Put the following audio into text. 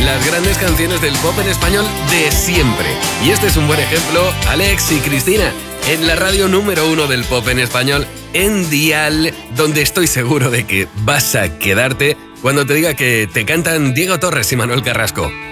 las grandes canciones del pop en español de siempre. Y este es un buen ejemplo, Alex y Cristina, en la radio número 1 del pop en español, en Dial, donde estoy seguro de que vas a quedarte cuando te diga que te cantan Diego Torres y Manuel Carrasco.